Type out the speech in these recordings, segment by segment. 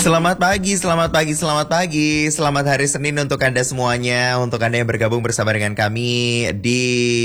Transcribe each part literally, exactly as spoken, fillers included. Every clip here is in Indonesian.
Selamat pagi, selamat pagi, selamat pagi. Selamat hari Senin untuk Anda semuanya. Untuk Anda yang bergabung bersama dengan kami di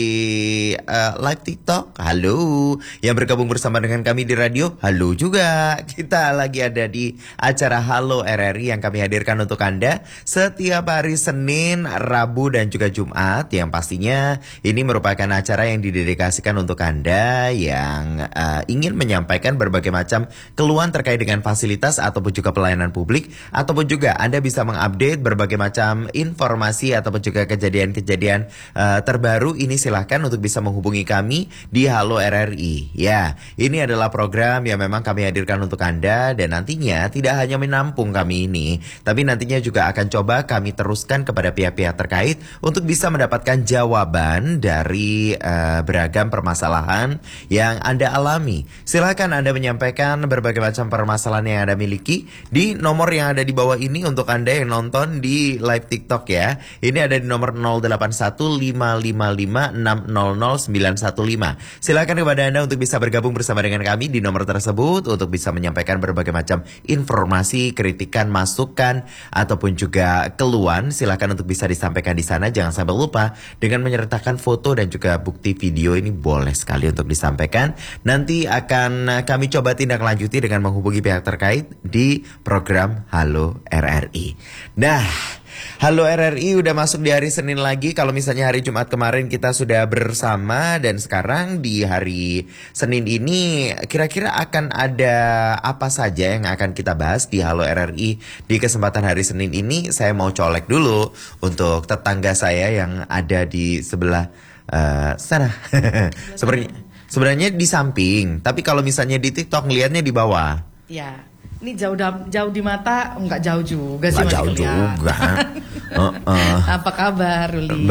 uh, live TikTok, halo. Yang bergabung bersama dengan kami di radio, halo juga. Kita lagi ada di acara Halo R R I yang kami hadirkan untuk Anda setiap hari Senin, Rabu, dan juga Jumat. Yang pastinya ini merupakan acara yang didedikasikan untuk Anda yang uh, ingin menyampaikan berbagai macam keluhan terkait dengan fasilitas ataupun juga pelayanan publik, ataupun juga Anda bisa mengupdate berbagai macam informasi ataupun juga kejadian-kejadian uh, terbaru. Ini silahkan untuk bisa menghubungi kami di Halo R R I. Ya, ini adalah program yang memang kami hadirkan untuk Anda, dan nantinya tidak hanya menampung kami ini, tapi nantinya juga akan coba kami teruskan kepada pihak-pihak terkait untuk bisa mendapatkan jawaban dari uh, beragam permasalahan yang Anda alami. Silahkan Anda menyampaikan berbagai macam permasalahan yang Anda miliki di nomor yang ada di bawah ini untuk Anda yang nonton di live TikTok ya. Ini ada di nomor nol delapan satu lima lima lima enam nol nol sembilan satu lima. Silakan kepada Anda untuk bisa bergabung bersama dengan kami di nomor tersebut untuk bisa menyampaikan berbagai macam informasi, kritikan, masukan, ataupun juga keluhan. Silakan untuk bisa disampaikan di sana. Jangan sampai lupa dengan menyertakan foto dan juga bukti video. Ini boleh sekali untuk disampaikan. Nanti akan kami coba tindak lanjuti dengan menghubungi pihak terkait di program Halo R R I. Nah, Halo R R I udah masuk di hari Senin lagi. Kalau misalnya hari Jumat kemarin kita sudah bersama, dan sekarang di hari Senin ini kira-kira akan ada apa saja yang akan kita bahas di Halo R R I di kesempatan hari Senin ini. Saya mau colek dulu untuk tetangga saya yang ada di sebelah uh, sana. Sebenarnya sebenarnya di samping, tapi kalau misalnya di TikTok ngelihatnya di bawah. Ya. Ini jauh da- jauh di mata, enggak jauh juga sih. Enggak jauh juga. uh, uh. Apa kabar, Ruli?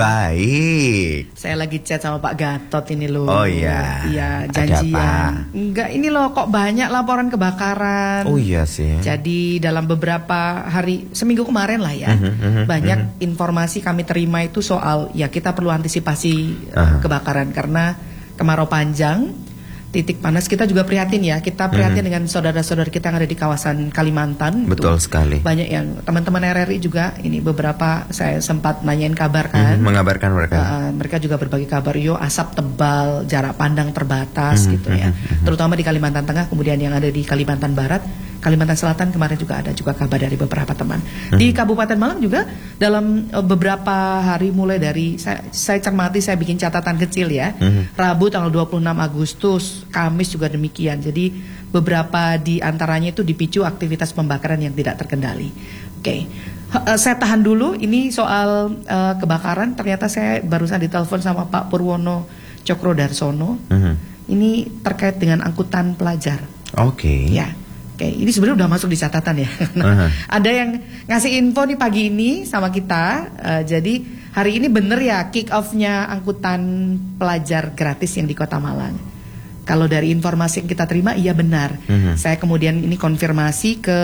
Baik. Saya lagi chat sama Pak Gatot ini loh. Oh iya. Iya, janjian. Enggak, ini loh kok banyak laporan kebakaran. Oh iya sih. Jadi dalam beberapa hari, seminggu kemarin lah ya, uh-huh, uh-huh, banyak uh-huh. informasi kami terima itu soal ya kita perlu antisipasi uh-huh. kebakaran karena kemarau panjang. Titik panas, kita juga prihatin ya. Kita prihatin hmm. dengan saudara-saudara kita yang ada di kawasan Kalimantan. Betul itu sekali. Banyak yang teman-teman R R I juga. Ini beberapa saya sempat nanyain kabar kan. Hmm, mengabarkan mereka. Uh, mereka juga berbagi kabar. Yo, asap tebal, jarak pandang terbatas hmm, gitu hmm, ya. Hmm, Terutama di Kalimantan Tengah, kemudian yang ada di Kalimantan Barat, Kalimantan Selatan kemarin juga ada juga kabar dari beberapa teman. Hmm. Di Kabupaten Malang juga dalam uh, beberapa hari mulai dari saya, saya cermati, saya bikin catatan kecil ya. Hmm. Rabu tanggal dua puluh enam Agustus, Kamis juga demikian. Jadi beberapa di antaranya itu dipicu aktivitas pembakaran yang tidak terkendali. Oke, okay. uh, saya tahan dulu. Ini soal uh, kebakaran. Ternyata saya barusan ditelepon sama Pak Purwono Cokrodarsono. Uh-huh. Ini terkait dengan angkutan pelajar. Oke. Okay. Ya. Oke, ini sebenarnya udah masuk di catatan ya. Nah, uh-huh. Ada yang ngasih info nih pagi ini sama kita. Uh, jadi hari ini bener ya kick off-nya angkutan pelajar gratis yang di Kota Malang. Kalau dari informasi yang kita terima, iya benar. Uh-huh. Saya kemudian ini konfirmasi ke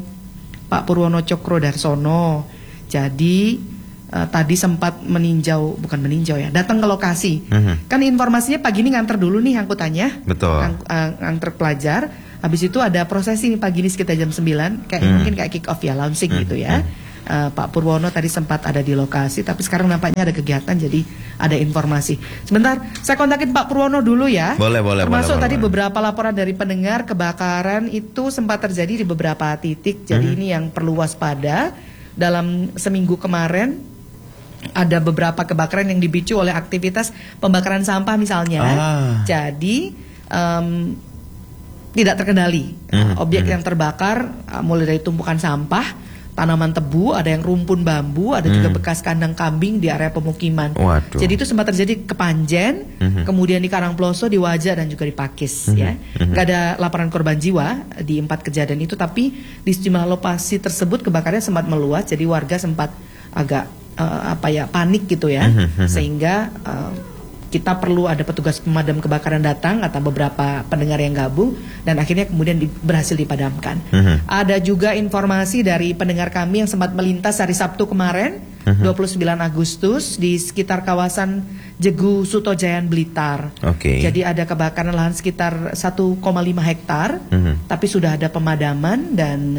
Pak Purwono Cokrodarsono. Jadi uh, tadi sempat meninjau, bukan meninjau ya, datang ke lokasi. Uh-huh. Kan informasinya pagi ini nganter dulu nih angkutannya. Betul. Ang- ang- nganter pelajar. Habis itu ada prosesi nih pagi ini sekitar jam sembilan. Kayak uh-huh. mungkin kayak kick off ya, launching uh-huh. gitu ya. Uh, Pak Purwono tadi sempat ada di lokasi, tapi sekarang nampaknya ada kegiatan, jadi ada informasi. Sebentar, saya kontakin Pak Purwono dulu ya. Boleh, boleh, Termasuk boleh, tadi boleh. beberapa laporan dari pendengar kebakaran itu sempat terjadi di beberapa titik. Jadi hmm. ini yang perlu waspada. Dalam seminggu kemarin ada beberapa kebakaran yang dipicu oleh aktivitas pembakaran sampah misalnya. Ah. Jadi um, tidak terkendali. Hmm. Objek hmm. yang terbakar uh, mulai dari tumpukan sampah, tanaman tebu, ada yang rumpun bambu, ada hmm. juga bekas kandang kambing di area pemukiman. Waduh. Jadi itu sempat terjadi ke Panjen, hmm. kemudian di Karangploso, di Wajah, dan juga di Pakis. Hmm. Ya, hmm. Gak ada laporan korban jiwa di empat kejadian itu, tapi di sejumlah lokasi tersebut kebakarannya sempat meluas, jadi warga sempat agak uh, apa ya panik gitu ya, hmm. sehingga uh, kita perlu ada petugas pemadam kebakaran datang atau beberapa pendengar yang gabung, dan akhirnya kemudian di, berhasil dipadamkan. Uh-huh. Ada juga informasi dari pendengar kami yang sempat melintas hari Sabtu kemarin, uh-huh. dua puluh sembilan Agustus di sekitar kawasan Jegu Sutojayan Blitar. Okay. Jadi ada kebakaran lahan sekitar satu koma lima hektar, uh-huh. tapi sudah ada pemadaman dan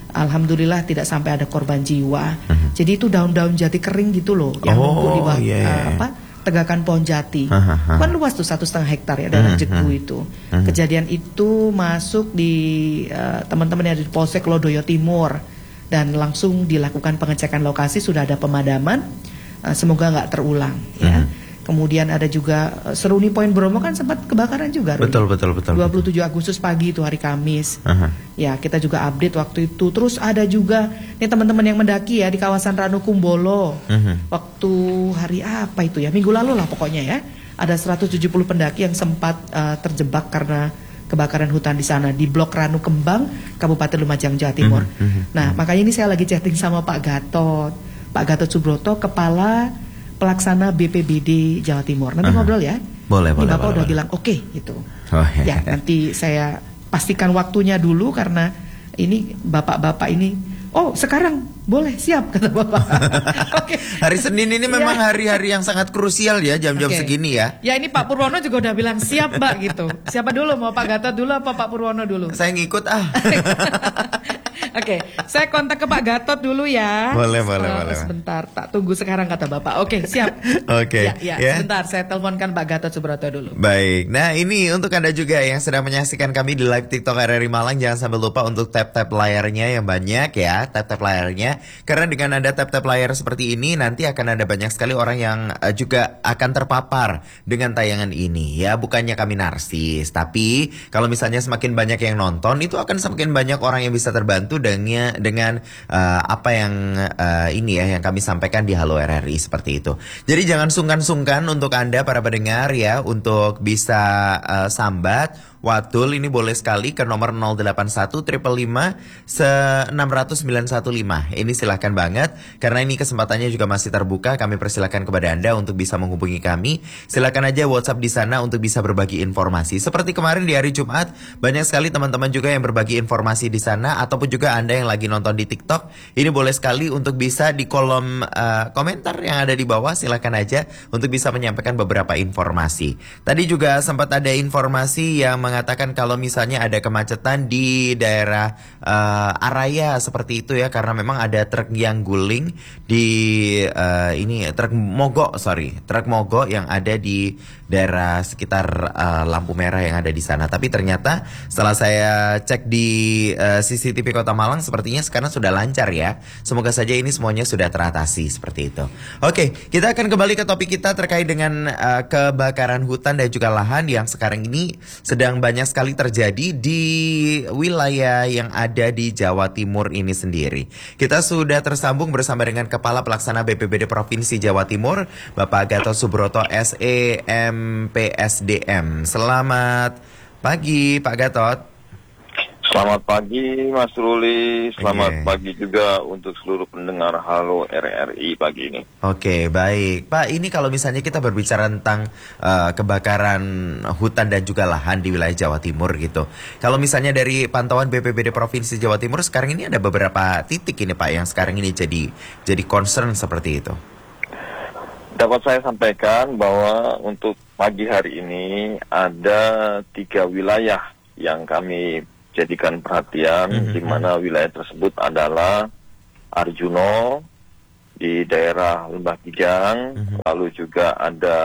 Alhamdulillah tidak sampai ada korban jiwa. Uh-huh. Jadi itu daun-daun jati kering gitu loh, yang oh, numpuk di bawah yeah. uh, apa tegakan pohon jati. Uh-huh. Kan luas tuh satu setengah hektar ya daerah uh-huh. Jeku itu. Uh-huh. Kejadian itu masuk di uh, teman-teman yang ada di Polsek Lodoyo Timur dan langsung dilakukan pengecekan lokasi, sudah ada pemadaman. Uh, semoga nggak terulang. Uh-huh. Ya. Kemudian ada juga uh, Seruni Poin Bromo kan sempat kebakaran juga. Betul, betul, betul. dua puluh tujuh Agustus pagi itu hari Kamis. Uh-huh. Ya, kita juga update waktu itu. Terus ada juga nih teman-teman yang mendaki ya di kawasan Ranu Kumbolo. Uh-huh. Waktu hari apa itu ya? Minggu lalu lah pokoknya ya. Ada seratus tujuh puluh pendaki yang sempat uh, terjebak karena kebakaran hutan di sana di Blok Ranu Kembang, Kabupaten Lumajang, Jawa Timur. Uh-huh. Uh-huh. Nah, makanya ini saya lagi chatting sama Pak Gatot. Pak Gatot Subroto, Kepala Pelaksana B P B D Jawa Timur. Nanti uh-huh. ngobrol ya. Boleh, ini boleh. Bapak boleh, udah boleh. bilang oke okay, gitu. Oh, iya. Ya, nanti saya pastikan waktunya dulu karena ini bapak-bapak ini. Oh, sekarang boleh, siap kata Bapak. Oke. Okay. Hari Senin ini memang hari-hari yang sangat krusial ya, jam-jam okay. segini ya. Ya, ini Pak Purwono juga udah bilang siap, Mbak gitu. Siapa dulu, mau Pak Gatot dulu apa Pak Purwono dulu? Saya ngikut ah. Oke, okay, saya kontak ke Pak Gatot dulu ya. Boleh, boleh, uh, boleh. Sebentar, tak tunggu sekarang kata Bapak. Oke, okay, siap. Oke. Okay. Ya, ya, yeah. Sebentar, saya teleponkan Pak Gatot Subroto dulu. Baik, nah ini untuk Anda juga yang sedang menyaksikan kami di live TikTok R R I Malang, jangan sampai lupa untuk tap-tap layarnya yang banyak ya, tap-tap layarnya. Karena dengan Anda tap-tap layar seperti ini, nanti akan ada banyak sekali orang yang uh, juga akan terpapar dengan tayangan ini ya. Bukannya kami narsis, tapi kalau misalnya semakin banyak yang nonton, itu akan semakin banyak orang yang bisa terbantu dengan dengan uh, apa yang uh, ini ya yang kami sampaikan di Halo R R I seperti itu. Jadi jangan sungkan-sungkan untuk Anda para pendengar ya untuk bisa uh, sambat Watul ini boleh sekali ke nomor nol delapan satu lima lima enam nol nol sembilan satu lima. Ini silahkan banget karena ini kesempatannya juga masih terbuka. Kami persilahkan kepada Anda untuk bisa menghubungi kami. Silakan aja WhatsApp di sana untuk bisa berbagi informasi. Seperti kemarin di hari Jumat banyak sekali teman-teman juga yang berbagi informasi di sana, ataupun juga Anda yang lagi nonton di TikTok. Ini boleh sekali untuk bisa di kolom uh, komentar yang ada di bawah, silakan aja untuk bisa menyampaikan beberapa informasi. Tadi juga sempat ada informasi yang mengatakan kalau misalnya ada kemacetan di daerah uh, Araya seperti itu ya, karena memang ada truk yang guling di uh, ini truk mogok sorry truk mogok yang ada di daerah sekitar uh, lampu merah yang ada di sana. Tapi ternyata setelah saya cek di uh, C C T V Kota Malang sepertinya sekarang sudah lancar ya. Semoga saja ini semuanya sudah teratasi seperti itu. Oke, kita akan kembali ke topik kita terkait dengan uh, kebakaran hutan dan juga lahan yang sekarang ini sedang banyak sekali terjadi di wilayah yang ada di Jawa Timur ini sendiri. Kita sudah tersambung bersama dengan Kepala Pelaksana B P B D Provinsi Jawa Timur, Bapak Gatot Subroto S E M P S D M. Selamat pagi Pak Gatot. Selamat pagi Mas Ruli, selamat okay. pagi juga untuk seluruh pendengar Halo R R I pagi ini. Oke, okay, baik. Pak, ini kalau misalnya kita berbicara tentang uh, kebakaran hutan dan juga lahan di wilayah Jawa Timur gitu. Kalau misalnya dari pantauan B P B D Provinsi Jawa Timur sekarang ini ada beberapa titik ini Pak yang sekarang ini jadi jadi concern seperti itu. Dapat saya sampaikan bahwa untuk pagi hari ini ada tiga wilayah yang kami jadikan perhatian, mm-hmm. di mana wilayah tersebut adalah Arjuno di daerah Lembah Kijang, mm-hmm. lalu juga ada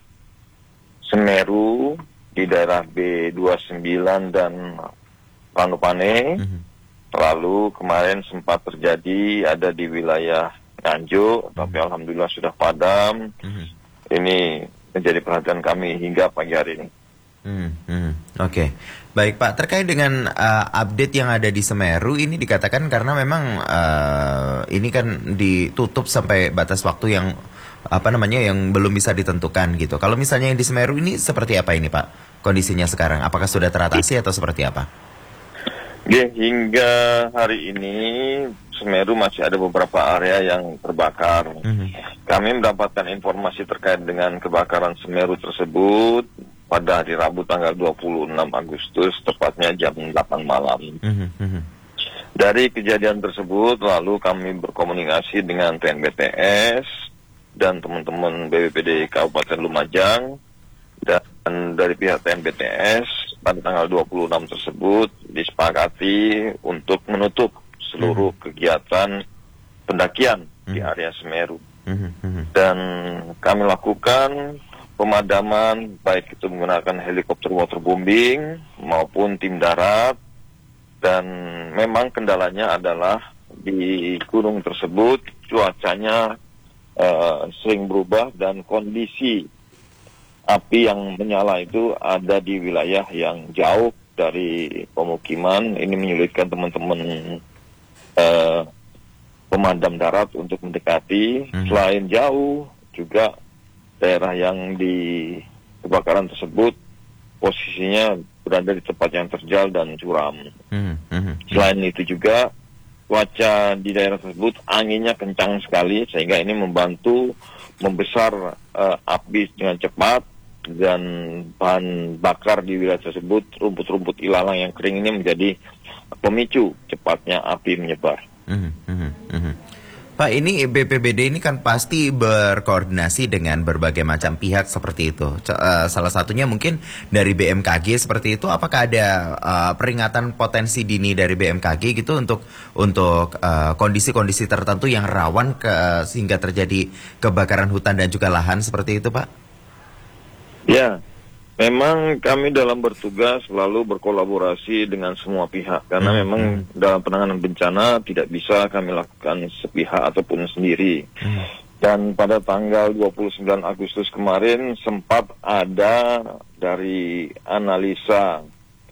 Semeru di daerah B dua puluh sembilan dan Ranupane, mm-hmm. lalu kemarin sempat terjadi ada di wilayah Nganjuk, mm-hmm. tapi alhamdulillah sudah padam. Mm-hmm. Ini menjadi perhatian kami hingga pagi hari ini. Hmm, hmm, Oke, okay. Baik Pak, terkait dengan uh, update yang ada di Semeru ini dikatakan karena memang uh, ini kan ditutup sampai batas waktu yang apa namanya yang belum bisa ditentukan gitu. Kalau misalnya yang di Semeru ini seperti apa ini Pak kondisinya sekarang? Apakah sudah teratasi atau seperti apa? Ya, hingga hari ini Semeru masih ada beberapa area yang terbakar. Mm-hmm. Kami mendapatkan informasi terkait dengan kebakaran Semeru tersebut pada hari Rabu tanggal dua puluh enam Agustus, tepatnya jam delapan malam. Mm-hmm. Dari kejadian tersebut, lalu kami berkomunikasi dengan T N B T S dan teman-teman B P B D Kabupaten Lumajang, dan dari pihak T N B T S pada tanggal dua puluh enam tersebut disepakati untuk menutup seluruh Mhm. kegiatan pendakian di Mhm. area Semeru. Mhm. Mhm. Dan kami lakukan pemadaman baik itu menggunakan helikopter waterbombing maupun tim darat. Dan memang kendalanya adalah di gunung tersebut cuacanya uh, sering berubah dan kondisi api yang menyala itu ada di wilayah yang jauh dari pemukiman. Ini menyulitkan teman-teman uh, pemadam darat untuk mendekati. Hmm. Selain jauh, juga daerah yang di kebakaran tersebut posisinya berada di tempat yang terjal dan curam. Mhm. Mhm. Selain itu juga cuaca di daerah tersebut anginnya kencang sekali sehingga ini membantu membesar uh, api dengan cepat, dan bahan bakar di wilayah tersebut, rumput-rumput ilalang yang kering ini menjadi pemicu cepatnya api menyebar. Mhm. Mhm. Mhm. Pak, ini B P B D ini kan pasti berkoordinasi dengan berbagai macam pihak seperti itu. C- uh, salah satunya mungkin dari B M K G seperti itu. Apakah ada uh, peringatan potensi dini dari B M K G gitu untuk untuk uh, kondisi-kondisi tertentu yang rawan ke, sehingga terjadi kebakaran hutan dan juga lahan seperti itu, Pak? Ya, memang kami dalam bertugas selalu berkolaborasi dengan semua pihak karena Hmm, memang hmm. dalam penanganan bencana tidak bisa kami lakukan sepihak ataupun sendiri. Hmm. Dan pada tanggal dua puluh sembilan Agustus kemarin sempat ada dari analisa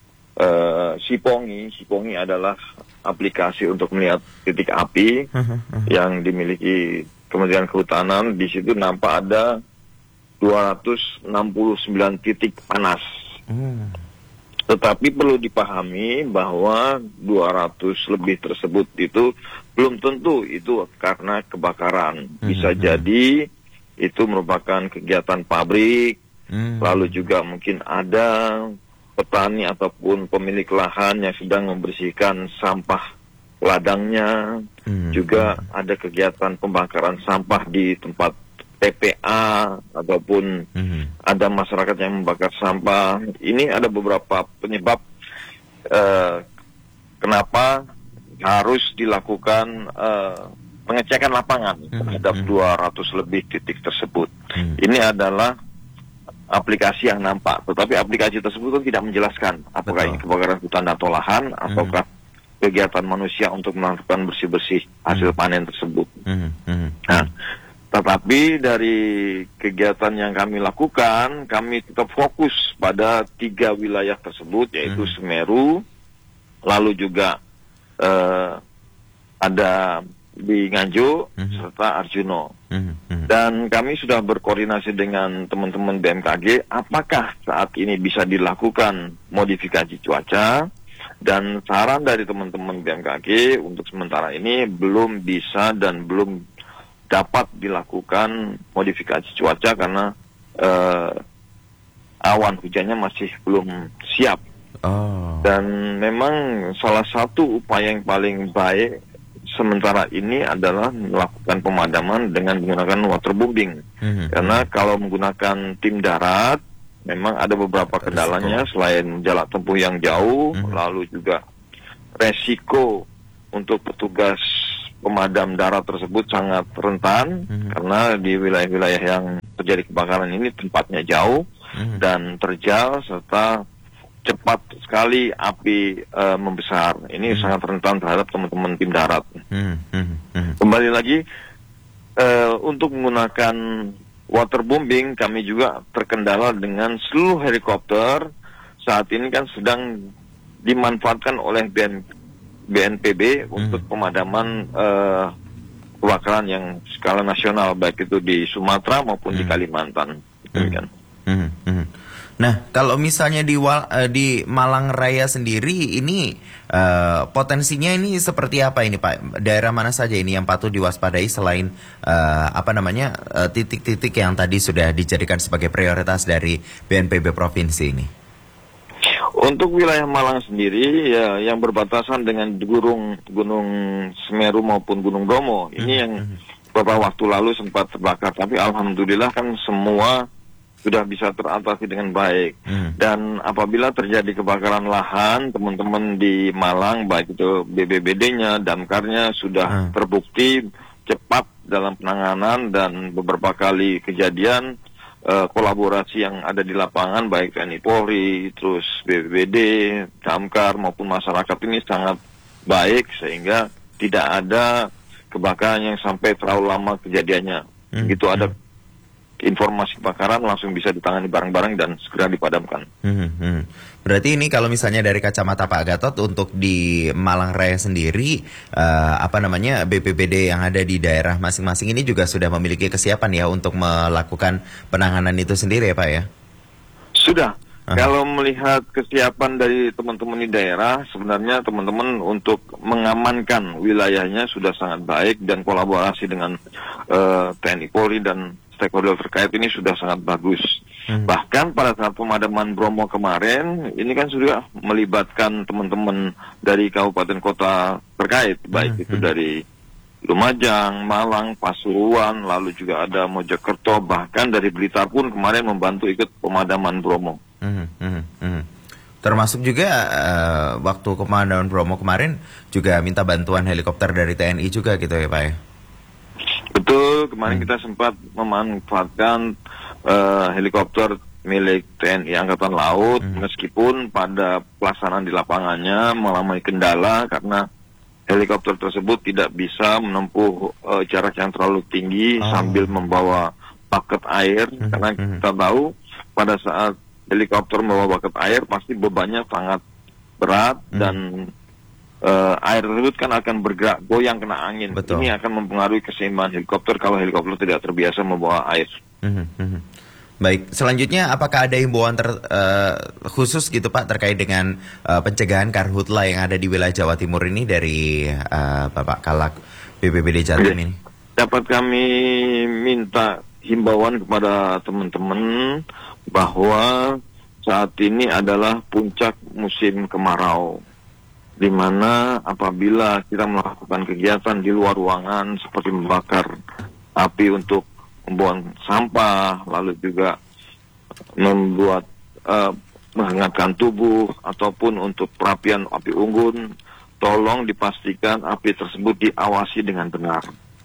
uh, Sipongi. Sipongi adalah aplikasi untuk melihat titik api yang dimiliki Kementerian Kehutanan. Di situ nampak ada dua ratus enam puluh sembilan titik panas. Hmm. Tetapi perlu dipahami bahwa dua ratus lebih tersebut itu belum tentu itu karena kebakaran. Bisa Hmm. jadi itu merupakan kegiatan pabrik, Hmm. lalu juga mungkin ada petani ataupun pemilik lahan yang sedang membersihkan sampah ladangnya. Hmm. Juga ada kegiatan pembakaran sampah di tempat T P A ataupun Hmm. ada masyarakat yang membakar sampah. Ini ada beberapa penyebab eh, kenapa harus dilakukan eh, pengecekan lapangan Hmm. terhadap Hmm. dua ratus lebih titik tersebut. Hmm. Ini adalah aplikasi yang nampak, tetapi aplikasi tersebut kan tidak menjelaskan apakah Betul. ini kebakaran hutan atau lahan ataukah kegiatan manusia untuk melakukan bersih-bersih hasil panen tersebut. Hmm. Hmm. Nah, tetapi dari kegiatan yang kami lakukan, kami tetap fokus pada tiga wilayah tersebut, yaitu Hmm. Semeru, lalu juga eh, ada di Nganjuk, Hmm. serta Arjuno. Hmm. Hmm. Dan kami sudah berkoordinasi dengan teman-teman B M K G, apakah saat ini bisa dilakukan modifikasi cuaca. Dan saran dari teman-teman B M K G untuk sementara ini belum bisa dan belum dapat dilakukan modifikasi cuaca karena eh, awan hujannya masih belum siap. Oh. Dan memang salah satu upaya yang paling baik sementara ini adalah melakukan pemadaman dengan menggunakan waterbombing. Hmm. Karena kalau menggunakan tim darat, memang ada beberapa kendalanya selain jarak tempuh yang jauh, Mhm. lalu juga resiko untuk petugas pemadam darat tersebut sangat rentan, Mhm. karena di wilayah-wilayah yang terjadi kebakaran ini tempatnya jauh Mhm. dan terjal serta cepat sekali api eh, membesar. Ini sangat rentan terhadap teman-teman tim darat. Hmm. Hmm. Hmm. Kembali lagi eh, untuk menggunakan waterbombing, kami juga terkendala dengan seluruh helikopter saat ini kan sedang dimanfaatkan oleh B N B N P B untuk pemadaman eh, kebakaran yang skala nasional, baik itu di Sumatera maupun di Hmm. Kalimantan. Demikian. Hmm, hmm. Nah, kalau misalnya di Wal- eh, di Malang Raya sendiri ini eh, potensinya ini seperti apa ini, Pak? Daerah mana saja ini yang patut diwaspadai selain eh, apa namanya eh, titik-titik yang tadi sudah dijadikan sebagai prioritas dari B N P B provinsi ini? Untuk wilayah Malang sendiri ya yang berbatasan dengan gunung Gunung Semeru maupun Gunung Bromo, ini yang beberapa waktu lalu sempat terbakar, tapi alhamdulillah kan semua sudah bisa teratasi dengan baik. Hmm. Dan apabila terjadi kebakaran lahan, teman-teman di Malang, baik itu B B B D-nya, damkarnya sudah hmm. terbukti cepat dalam penanganan, dan beberapa kali kejadian uh, kolaborasi yang ada di lapangan, baik T N I Polri, terus B B B D, damkar maupun masyarakat ini sangat baik, sehingga tidak ada kebakaran yang sampai terlalu lama kejadiannya. Hmm. Gitu ada informasi kebakaran langsung bisa ditangani bareng-bareng dan segera dipadamkan. Hmm, hmm. Berarti ini kalau misalnya dari kacamata Pak Gatot untuk di Malang Raya sendiri, uh, apa namanya B P B D yang ada di daerah masing-masing ini juga sudah memiliki kesiapan ya untuk melakukan penanganan itu sendiri ya Pak ya? Sudah. Uh-huh. Kalau melihat kesiapan dari teman-teman di daerah, sebenarnya teman-teman untuk mengamankan wilayahnya sudah sangat baik, dan kolaborasi dengan uh, T N I Polri dan stakeholder terkait ini sudah sangat bagus. Hmm. Bahkan pada saat pemadaman Bromo kemarin, ini kan sudah melibatkan teman-teman dari kabupaten kota terkait, baik hmm. itu dari Lumajang, Malang, Pasuruan, lalu juga ada Mojokerto, bahkan dari Blitar pun kemarin membantu ikut pemadaman Bromo. Hmm. Hmm. Hmm. Termasuk juga uh, waktu pemadaman Bromo kemarin juga minta bantuan helikopter dari T N I juga gitu ya Pak ya? Betul, kemarin hmm. kita sempat memanfaatkan uh, helikopter milik T N I Angkatan Laut, hmm. meskipun pada pelaksanaan di lapangannya mengalami kendala karena helikopter tersebut tidak bisa menempuh uh, jarak yang terlalu tinggi oh. sambil membawa bucket air, hmm. karena hmm. kita tahu pada saat helikopter membawa bucket air pasti bebannya sangat berat, hmm. dan Uh, air tersebut kan akan bergerak goyang kena angin. Betul. Ini akan mempengaruhi keseimbangan helikopter kalau helikopter tidak terbiasa membawa air. Mm-hmm. Baik, selanjutnya apakah ada himbauan ter, uh, khusus gitu Pak terkait dengan uh, pencegahan karhutla yang ada di wilayah Jawa Timur ini dari uh, Bapak Kalak B P B D Jatim ini? Dapat kami minta himbauan kepada teman-teman bahwa saat ini adalah puncak musim kemarau, di mana apabila kita melakukan kegiatan di luar ruangan seperti membakar api untuk membuang sampah, lalu juga membuat uh, menghangatkan tubuh, ataupun untuk perapian api unggun, tolong dipastikan api tersebut diawasi dengan benar.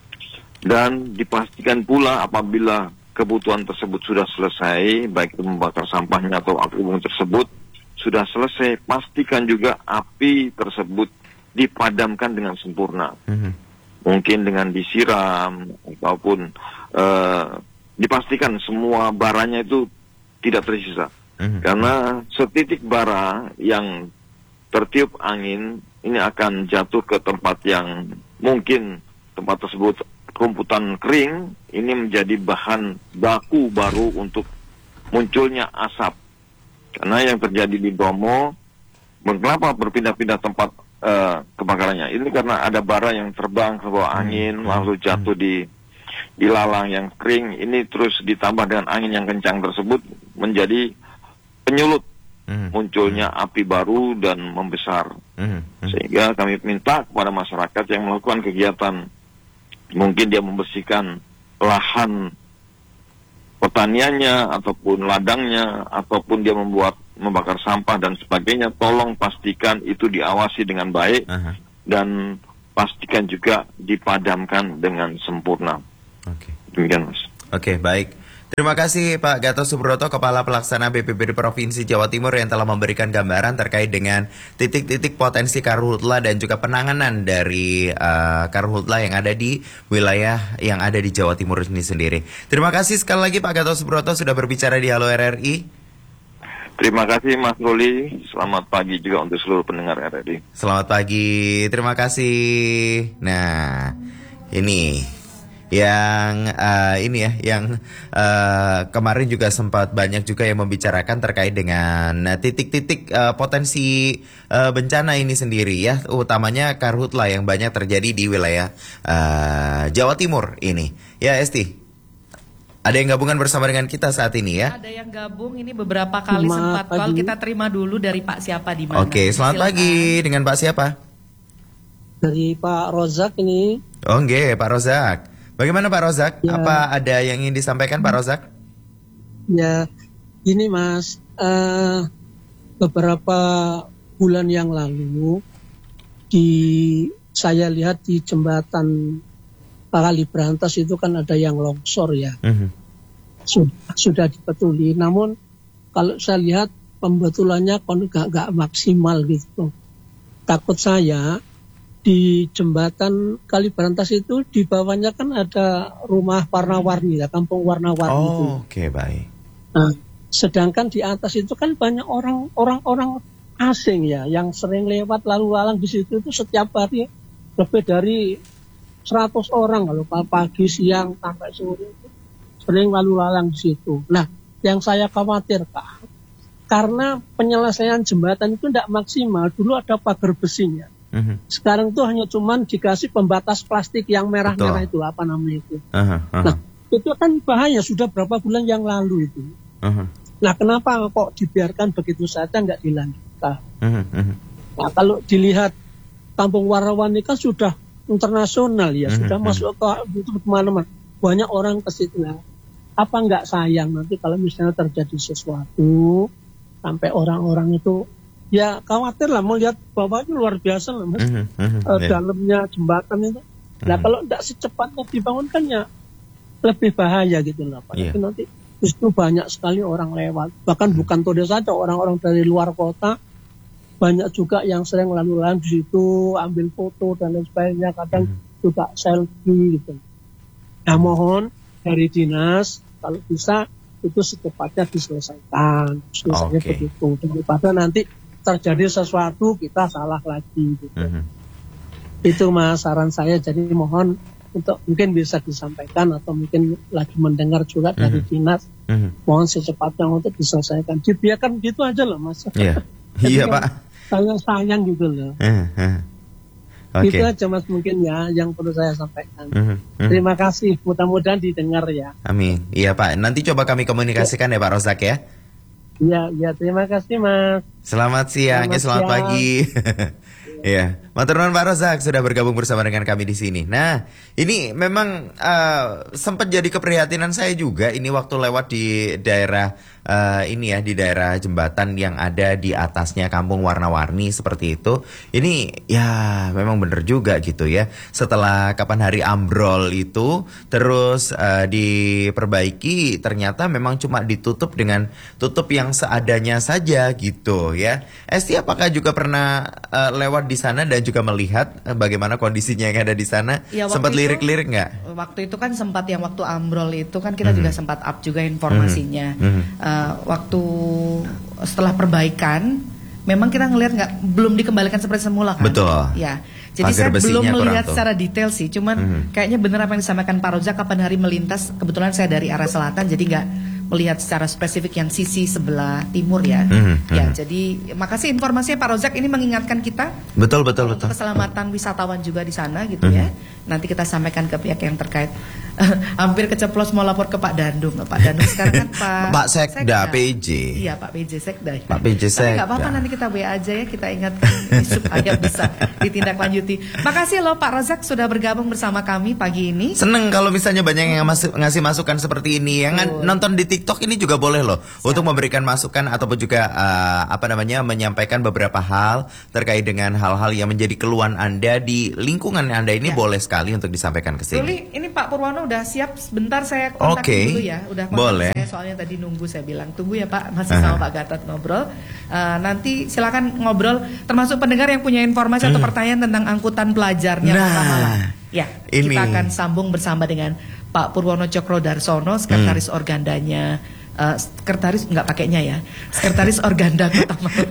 Dan dipastikan pula apabila kebutuhan tersebut sudah selesai, baik itu membakar sampahnya atau api unggun tersebut sudah selesai, pastikan juga api tersebut dipadamkan dengan sempurna. Mm-hmm. Mungkin dengan disiram, ataupun uh, dipastikan semua baranya itu tidak tersisa. Mm-hmm. Karena setitik bara yang tertiup angin, ini akan jatuh ke tempat yang mungkin tempat tersebut rumputan kering, ini menjadi bahan baku baru untuk munculnya asap. Karena yang terjadi di Bromo, mengapa berpindah-pindah tempat uh, kebakarannya? Ini karena ada bara yang terbang ke bawah angin, hmm. lalu jatuh di di lalang yang kering. Ini terus ditambah dengan angin yang kencang tersebut menjadi penyulut hmm. munculnya api baru dan membesar. Hmm. Hmm. Sehingga kami minta kepada masyarakat yang melakukan kegiatan, mungkin dia membersihkan lahan pertaniannya, ataupun ladangnya, ataupun dia membuat membakar sampah dan sebagainya, tolong pastikan itu diawasi dengan baik, uh-huh. dan pastikan juga dipadamkan dengan sempurna. Oke. Okay. Demikian Mas. Oke, okay, baik. Terima kasih Pak Gatot Subroto, Kepala Pelaksana B P B D Provinsi Jawa Timur, yang telah memberikan gambaran terkait dengan titik-titik potensi karhutla dan juga penanganan dari uh, karhutla yang ada di wilayah yang ada di Jawa Timur ini sendiri. Terima kasih sekali lagi Pak Gatot Subroto sudah berbicara di Halo R R I. Terima kasih Mas Ruli. Selamat pagi juga untuk seluruh pendengar R R I. Selamat pagi, terima kasih. Nah, ini yang uh, ini ya, yang uh, kemarin juga sempat banyak juga yang membicarakan terkait dengan titik-titik uh, potensi uh, bencana ini sendiri ya, utamanya karhutla yang banyak terjadi di wilayah uh, Jawa Timur ini. Ya Esti, ada yang gabungan bersama dengan kita saat ini ya? Ada yang gabung ini beberapa kali sempat call, kita terima dulu dari Pak siapa di mana? Oke, selamat Silakan. Pagi dengan Pak siapa? Dari Pak Rozak ini. Oh nggih, Pak Rozak. Bagaimana Pak Rozak? Ya. Apa ada yang ingin disampaikan Pak Rozak? Ya, ini Mas, uh, beberapa bulan yang lalu di saya lihat di jembatan Kaliberantas itu kan ada yang longsor ya, mm-hmm. sudah, sudah dibetuli. Namun kalau saya lihat pembetulannya kon gak, gak maksimal gitu. Takut saya di jembatan Kaliberantas itu di bawahnya kan ada rumah warna-warni ya, kampung warna-warni oh, itu. Oke okay, baik. Nah, sedangkan di atas itu kan banyak orang orang-orang asing ya yang sering lewat lalu lalang di situ itu setiap hari lebih dari seratus orang kalau pagi siang sampai sore itu sering lalu lalang di situ. Nah, yang saya khawatir Pak, karena penyelesaian jembatan itu tidak maksimal. Dulu ada pagar besinya. Mm-hmm. Sekarang itu hanya cuman dikasih pembatas plastik yang merah-merah itu apa namanya itu. Uh-huh, uh-huh. Nah, itu kan bahaya sudah berapa bulan yang lalu itu. Uh-huh. Nah, kenapa kok dibiarkan begitu saja nggak dilanjutkan? Uh-huh, uh-huh. Nah, kalau dilihat kampung warna-warni kan sudah internasional ya, uh-huh, sudah uh-huh. masuk ke itu kemana-mana. Banyak orang ke situ. Nah, apa nggak sayang nanti kalau misalnya terjadi sesuatu sampai orang-orang itu ya khawatir lah melihat bawahnya luar biasa lah Mas, uh-huh, uh-huh, uh, yeah. dalamnya jembatan itu. Uh-huh. Nah kalau tidak secepatnya dibangunkan ya lebih bahaya gitu lah Pak. Yeah. Nanti justru banyak sekali orang lewat. Bahkan uh-huh. bukan Tode saja, orang-orang dari luar kota banyak juga yang sering lalu-lalang di situ ambil foto dan lain sebagainya. Kadang uh-huh. juga selfie gitu. Nah mohon dari dinas kalau bisa itu secepatnya diselesaikan, selesainya okay. begitu. Daripada nanti terjadi sesuatu kita salah lagi. Gitu. Uh-huh. Itu Mas saran saya. Jadi mohon untuk mungkin bisa disampaikan atau mungkin lagi mendengar juga uh-huh. dari dinas. Uh-huh. Mohon secepatnya untuk diselesaikan. Dibiarkan gitu aja loh Mas. Yeah. Iya Pak. Sayang-sayang gitu loh. Uh-huh. Okay. Itu aja Mas mungkin ya yang perlu saya sampaikan. Mm-hmm. Mm-hmm. Terima kasih, mudah-mudahan didengar ya. Amin. Iya Pak, nanti coba kami komunikasikan ya, ya Pak Rozak ya. Iya, iya terima kasih Mas. Selamat siang, selamat, ya, selamat siang. Pagi. Iya, matur nuwun Pak Rozak sudah bergabung bersama dengan kami di sini. Nah, ini memang uh, sempat jadi keprihatinan saya juga ini waktu lewat di daerah uh, ini ya, di daerah jembatan yang ada di atasnya kampung warna-warni seperti itu. Ini ya memang benar juga gitu ya. Setelah kapan hari ambrol itu terus uh, diperbaiki, ternyata memang cuma ditutup dengan tutup yang seadanya saja gitu ya. Esti apakah juga pernah uh, lewat di sana dan juga melihat bagaimana kondisinya yang ada di sana? Ya, sempat lirik-lirik nggak? Waktu itu kan sempat yang waktu ambrol itu kan kita mm-hmm. juga sempat up juga informasinya. Mm-hmm. Uh, waktu setelah perbaikan, memang kita ngelihat nggak belum dikembalikan seperti semula kan? Betul. Ya. Jadi pagar saya belum melihat secara detail sih, cuman mm-hmm. kayaknya benar apa yang disampaikan Pak Rozak kapan hari melintas. Kebetulan saya dari arah selatan, jadi nggak melihat secara spesifik yang sisi sebelah timur ya. Mm-hmm. Ya, jadi makasih informasinya Pak Rozak, ini mengingatkan kita. Betul betul betul. Keselamatan wisatawan juga di sana gitu mm-hmm. ya. Nanti kita sampaikan ke pihak yang terkait. Hampir keceplos mau lapor ke Pak Dandung. Pak Dandung sekarang kan Pak Pak Sekda, Sekda P J. Iya Pak P J Sekda. Pak P J Sekda. Tapi nggak apa-apa, nanti kita W A aja ya, kita ingatkan supaya bisa ditindaklanjuti. Makasih loh Pak Rozak sudah bergabung bersama kami pagi ini. Seneng kalau misalnya banyak yang masuk, ngasih masukan seperti ini. Yang oh. nonton di TikTok ini juga boleh loh. Siap. Untuk memberikan masukan ataupun juga uh, apa namanya menyampaikan beberapa hal terkait dengan hal-hal yang menjadi keluhan Anda di lingkungan Anda ini ya. Boleh sekali untuk disampaikan ke sini. Ruli, ini Pak Purwono udah siap, sebentar saya kontak okay. dulu ya. Udah kontak boleh. Saya soalnya tadi nunggu, saya bilang tunggu ya Pak, masih sama Pak Gatot ngobrol. Uh, nanti silakan ngobrol, termasuk pendengar yang punya informasi hmm. atau pertanyaan tentang angkutan pelajarnya nah, Kota Malang. Ya, ini. Kita akan sambung bersama dengan Pak Purwono Cokrodarsono, sekretaris hmm. Organdanya. Uh, sekretaris nggak pakainya ya, sekretaris Organda Kota Malang.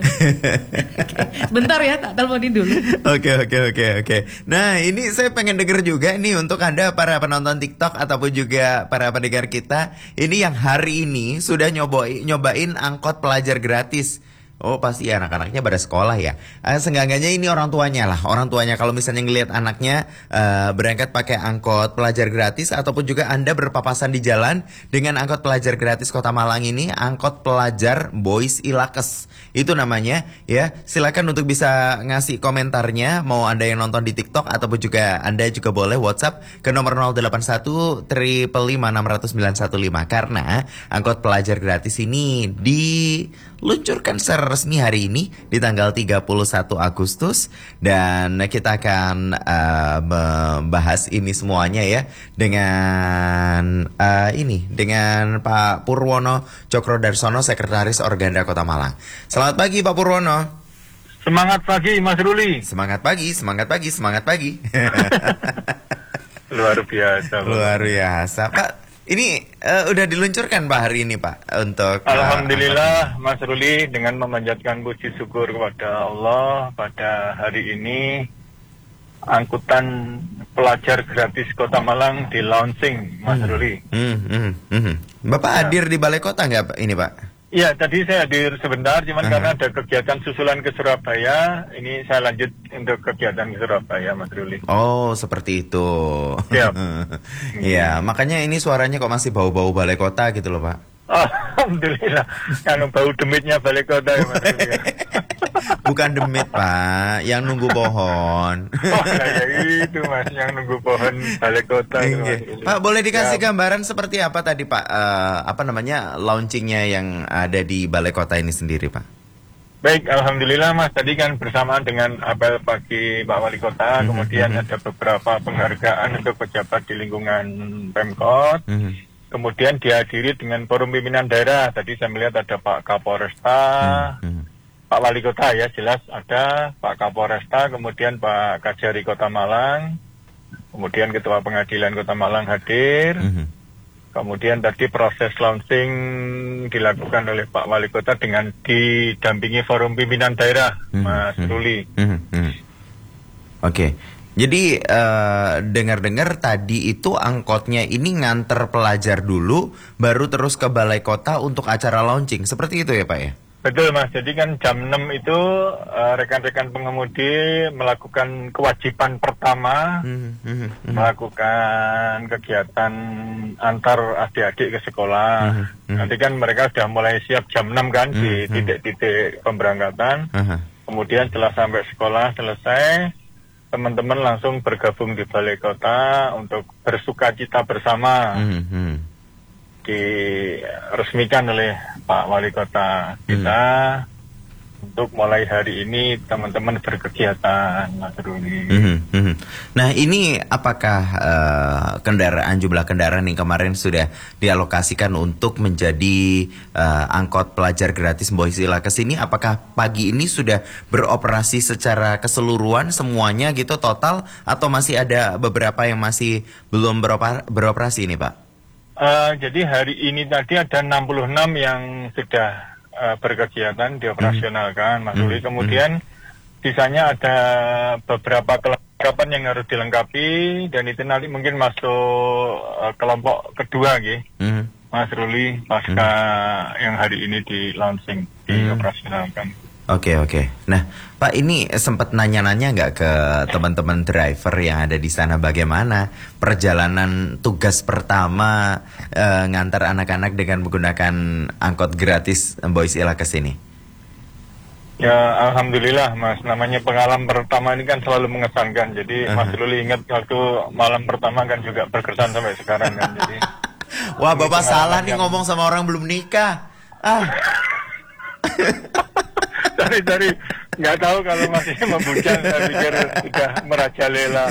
Okay. Bentar ya, tak teleponin dulu. Oke oke oke oke. Nah ini saya pengen denger juga nih untuk Anda para penonton TikTok ataupun juga para pendengar kita, ini yang hari ini sudah nyobain nyobain angkot pelajar gratis. Oh pasti ya anak-anaknya pada sekolah ya. Eh, seenggaknya ini orang tuanya lah. Orang tuanya kalau misalnya ngelihat anaknya uh, berangkat pakai angkot pelajar gratis ataupun juga Anda berpapasan di jalan dengan angkot pelajar gratis Kota Malang ini, angkot pelajar Boys Ilakes itu namanya ya. Silakan untuk bisa ngasih komentarnya, mau Anda yang nonton di TikTok ataupun juga Anda juga boleh WhatsApp ke nomor nol delapan satu lima lima enam nol sembilan satu lima karena angkot pelajar gratis ini diluncurkan secara resmi hari ini di tanggal tiga puluh satu Agustus dan kita akan uh, membahas ini semuanya ya dengan uh, ini dengan Pak Purwono Cokrodarsono, Sekretaris Organda Kota Malang. Selamat pagi Pak Purwono. Semangat pagi Mas Ruli. Semangat pagi, semangat pagi, semangat pagi. Luar biasa. Luar biasa Pak. Ini uh, udah diluncurkan Pak hari ini Pak untuk uh, Alhamdulillah Mas Ruli, dengan memanjatkan puji syukur kepada Allah pada hari ini angkutan pelajar gratis Kota Malang di launching Mas hmm. Ruli. Hmm, hmm, hmm. Bapak ya. Hadir di Balai Kota nggak ini Pak? Iya, tadi saya hadir sebentar, cuman uh-huh. karena ada kegiatan susulan ke Surabaya, ini saya lanjut untuk kegiatan ke Surabaya, Mas Ruli. Oh, seperti itu. Iya, ya, makanya ini suaranya kok masih bau-bau Balai Kota gitu loh, Pak. Alhamdulillah, kalau bau demitnya Balai Kota ya, Mas Ruli. Bukan demit Pak, yang nunggu pohon. Oh ya itu Mas, yang nunggu pohon Balai Kota. Itu, Pak boleh dikasih ya. gambaran seperti apa tadi Pak, uh, apa namanya launchingnya yang ada di Balai Kota ini sendiri Pak? Baik, Alhamdulillah Mas, tadi kan bersamaan dengan apel pagi Pak Wali Kota, mm-hmm. kemudian mm-hmm. ada beberapa penghargaan untuk pejabat di lingkungan Pemkot. Mm-hmm. Kemudian dihadiri dengan forum pimpinan daerah. Tadi saya melihat ada Pak Kapolresta, mm-hmm. Pak Wali Kota ya jelas ada, Pak Kapolresta, kemudian Pak Kajari Kota Malang, kemudian Ketua Pengadilan Kota Malang hadir, mm-hmm. kemudian tadi proses launching dilakukan oleh Pak Wali Kota dengan didampingi forum pimpinan daerah, mm-hmm. Mas Ruli. Mm-hmm. Oke, okay. Jadi uh, dengar-dengar tadi itu angkotnya ini nganter pelajar dulu, baru terus ke Balai Kota untuk acara launching, seperti itu ya Pak ya? Betul Mas, jadi kan jam enam itu uh, rekan-rekan pengemudi melakukan kewajiban pertama, mm-hmm, mm-hmm. melakukan kegiatan antar adik-adik ke sekolah. Mm-hmm. Nanti kan mereka sudah mulai siap jam enam kan, mm-hmm. di titik-titik pemberangkatan. Mm-hmm. Kemudian setelah sampai sekolah selesai, teman-teman langsung bergabung di Balai Kota untuk bersukacita bersama. Mm-hmm. Diresmikan oleh Pak Wali Kota kita hmm. untuk mulai hari ini teman-teman berkegiatan, Mas Ruli. Hmm, hmm. Nah ini apakah uh, kendaraan jumlah kendaraan yang kemarin sudah dialokasikan untuk menjadi uh, angkot pelajar gratis Boys Ilakes ini, apakah pagi ini sudah beroperasi secara keseluruhan semuanya gitu total, atau masih ada beberapa yang masih belum beroper- beroperasi ini Pak? Uh, jadi hari ini tadi ada enam puluh enam yang sudah uh, berkegiatan dioperasionalkan, Mas Ruli. Mm. Kemudian sisanya ada beberapa kelengkapan yang harus dilengkapi dan itu nanti mungkin masuk uh, kelompok kedua, gitu, mm. Mas Ruli, pasca mm. yang hari ini di launching, dioperasionalkan. Oke okay, oke. Okay. Nah Pak ini sempat nanya-nanya nggak ke teman-teman driver yang ada di sana bagaimana perjalanan tugas pertama uh, ngantar anak-anak dengan menggunakan angkot gratis Boys Ilakes ini? Ya Alhamdulillah Mas, namanya pengalaman pertama ini kan selalu mengesankan. Jadi uh-huh. Mas Ruli ingat waktu malam pertama kan juga berkesan sampai sekarang kan. Jadi wah Bapak salah nih yang... ngomong sama orang belum nikah. Ah. Dari-dari nggak tahu kalau masih membujang, saya pikir sudah merajalela.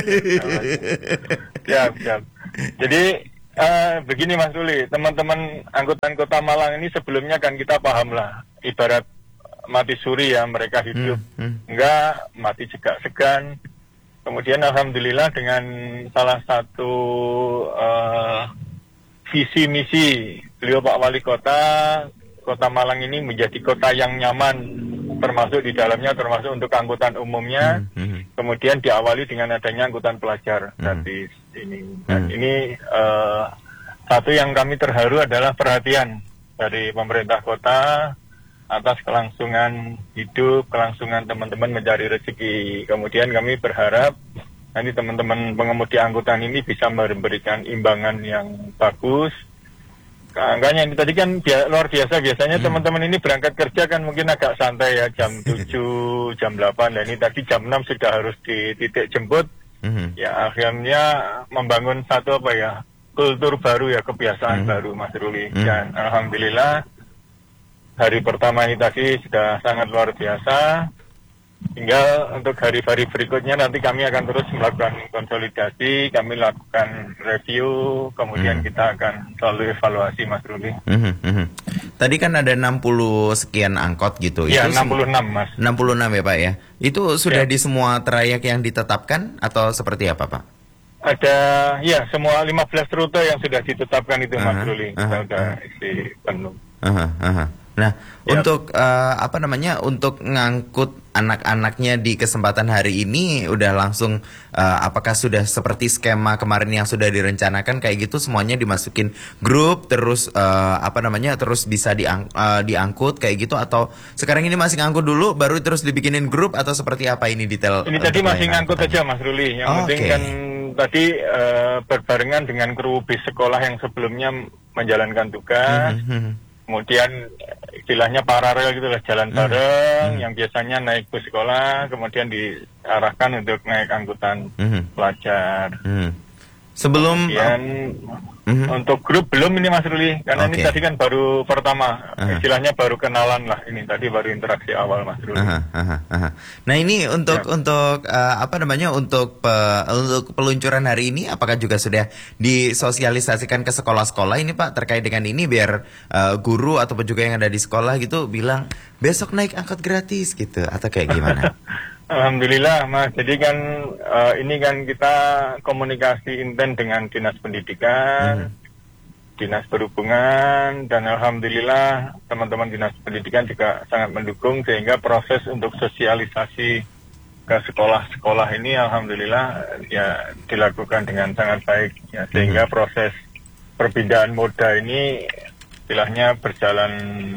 Ya, ya. Jadi uh, begini Mas Ruli, teman-teman angkutan Kota Malang ini sebelumnya kan kita paham lah, ibarat mati suri ya, mereka hidup hmm, hmm. enggak, mati juga segan. Kemudian Alhamdulillah dengan salah satu uh, visi misi beliau Pak Wali Kota, Kota Malang ini menjadi kota yang nyaman, termasuk di dalamnya, termasuk untuk angkutan umumnya. Mm-hmm. Kemudian diawali dengan adanya angkutan pelajar gratis mm-hmm. ini. Dan mm-hmm. ini uh, satu yang kami terharu adalah perhatian dari pemerintah kota atas kelangsungan hidup, kelangsungan teman-teman mencari rezeki. Kemudian kami berharap nanti teman-teman pengemudi angkutan ini bisa memberikan imbangan yang bagus. Angkanya ini tadi kan bi- luar biasa, biasanya hmm. teman-teman ini berangkat kerja kan mungkin agak santai ya, jam tujuh, jam delapan, dan ini tadi jam enam sudah harus di titik jemput. Hmm. Ya akhirnya membangun satu apa ya, kultur baru ya, kebiasaan hmm. baru Mas Ruli. Hmm. Dan alhamdulillah hari pertama ini tadi sudah sangat luar biasa. Tinggal untuk hari-hari berikutnya nanti kami akan terus melakukan konsolidasi, kami lakukan review, kemudian hmm. kita akan selalu evaluasi Mas Ruli. Hmm, hmm. Tadi kan ada enam puluh sekian angkot gitu. Ya, itu enam puluh enam Mas. enam puluh enam ya Pak ya. Itu sudah ya. Di semua trayek yang ditetapkan atau seperti apa Pak? Ada, ya semua lima belas rute yang sudah ditetapkan itu Mas uh-huh, Ruli. Kita uh-huh, sudah uh-huh. isi penuh. Uh-huh, uh-huh. Nah, ya. untuk uh, apa namanya, untuk ngangkut anak-anaknya di kesempatan hari ini udah langsung uh, apakah sudah seperti skema kemarin yang sudah direncanakan kayak gitu, semuanya dimasukin grup terus uh, apa namanya terus bisa diang, uh, diangkut kayak gitu, atau sekarang ini masih ngangkut dulu baru terus dibikinin grup, atau seperti apa ini detail? Ini tadi masih ngangkut aja Mas Ruli. Yang oh, penting okay. kan tadi uh, berbarengan dengan kru bis sekolah yang sebelumnya menjalankan tugas. Mm-hmm. Kemudian istilahnya paralel gitu lah, jalan bareng, hmm. yang biasanya naik bus sekolah, kemudian diarahkan untuk naik angkutan hmm. pelajar. Hmm. Sebelum kemudian mm-hmm. untuk grup belum ini Mas Ruli, karena okay. ini tadi kan baru pertama, uh-huh. istilahnya baru kenalan lah, ini tadi baru interaksi awal Mas Ruli. Uh-huh. Uh-huh. Uh-huh. Nah ini untuk ya. untuk uh, apa namanya untuk pe, untuk peluncuran hari ini, apakah juga sudah disosialisasikan ke sekolah-sekolah ini Pak terkait dengan ini, biar uh, guru ataupun juga yang ada di sekolah gitu bilang besok naik angkot gratis gitu, atau kayak gimana? Alhamdulillah Mas, jadi kan uh, ini kan kita komunikasi intens dengan Dinas Pendidikan, hmm. Dinas Perhubungan, dan Alhamdulillah teman-teman Dinas Pendidikan juga sangat mendukung, sehingga proses untuk sosialisasi ke sekolah-sekolah ini Alhamdulillah ya dilakukan dengan sangat baik, ya, sehingga hmm. proses perpindahan moda ini istilahnya berjalan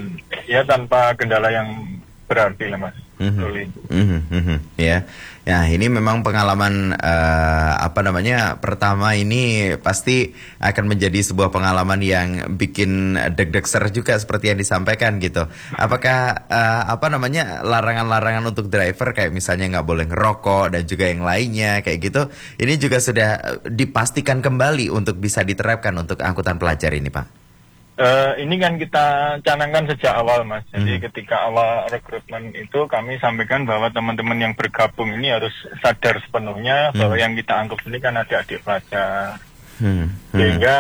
ya tanpa kendala yang berarti lah Mas. Mm-hmm. Mm-hmm. Ya, ya ini memang pengalaman uh, apa namanya pertama ini pasti akan menjadi sebuah pengalaman yang bikin deg-deg ser juga seperti yang disampaikan gitu. Apakah uh, apa namanya larangan-larangan untuk driver kayak misalnya nggak boleh ngerokok dan juga yang lainnya kayak gitu, ini juga sudah dipastikan kembali untuk bisa diterapkan untuk angkutan pelajar ini Pak? Uh, ini kan kita canangkan sejak awal Mas. Jadi hmm. ketika awal rekrutmen itu kami sampaikan bahwa teman-teman yang bergabung ini harus sadar sepenuhnya hmm. bahwa yang kita angkut ini kan adik-adik pelajar. Hmm. Hmm. Sehingga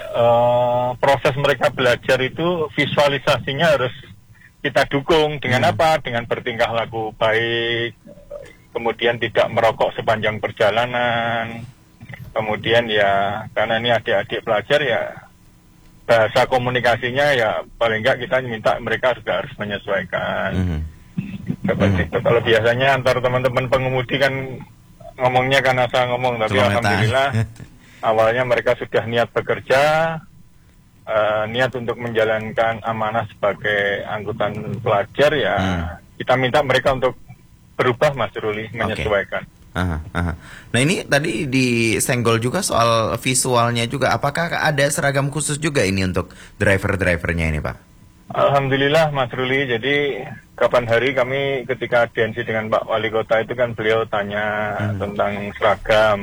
uh, proses mereka belajar itu visualisasinya harus kita dukung dengan hmm. apa? Dengan bertingkah laku baik, kemudian tidak merokok sepanjang perjalanan, kemudian ya karena ini adik-adik pelajar ya bahasa komunikasinya ya paling enggak kita minta mereka juga harus menyesuaikan. Mm-hmm. Seperti itu. Kalau biasanya antar teman-teman pengemudi kan ngomongnya kan asal ngomong, tapi Kilometer. Alhamdulillah awalnya mereka sudah niat bekerja, uh, niat untuk menjalankan amanah sebagai angkutan pelajar ya. Mm. Kita minta mereka untuk berubah Mas Ruli, menyesuaikan. Okay. Aha, aha. Nah ini tadi disenggol juga soal visualnya juga. Apakah ada seragam khusus juga ini untuk driver-drivernya ini Pak? Alhamdulillah Mas Ruli. Jadi kapan hari kami ketika audiensi dengan Pak Wali Kota itu kan beliau tanya hmm. tentang seragam.